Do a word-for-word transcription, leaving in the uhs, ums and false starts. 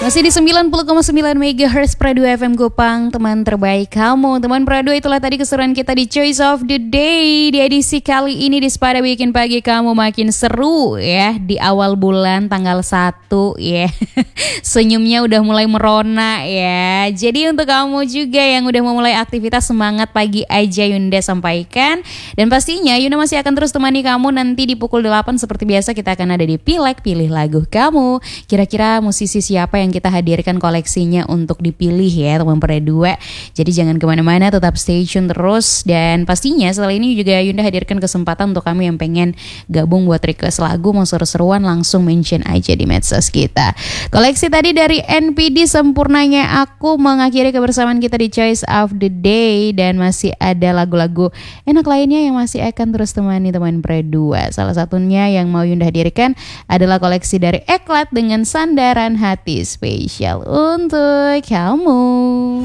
Masih di sembilan puluh koma sembilan megahertz Pradu F M Gopang, teman terbaik kamu. Teman Pradu, itulah tadi keseruan kita di Choice of the Day. Di edisi kali ini di Spada bikin pagi kamu makin seru ya. Di awal bulan tanggal satu ya. Senyumnya udah mulai merona ya. Jadi untuk kamu juga yang udah memulai aktivitas, semangat pagi aja Yunda sampaikan. Dan pastinya Yunda masih akan terus temani kamu nanti di pukul delapan. Seperti biasa kita akan ada di Pileg, pilih lagu kamu. Kira-kira musisi siapa yang kita hadirkan koleksinya untuk dipilih ya teman Pradu. Jadi jangan kemana-mana, tetap stay tune terus. Dan pastinya setelah ini juga Yunda hadirkan kesempatan untuk kamu yang pengen gabung buat request lagu, mau seru-seruan, langsung mention aja di medsos kita. Koleksi tadi dari N P D Sempurnanya Aku mengakhiri kebersamaan kita di Choice of the Day. Dan masih ada lagu-lagu enak lainnya yang masih akan terus temani teman Pradu. Salah satunya yang mau Yunda hadirkan adalah koleksi dari Eklat dengan Sandaran Hati, spesial untuk kamu.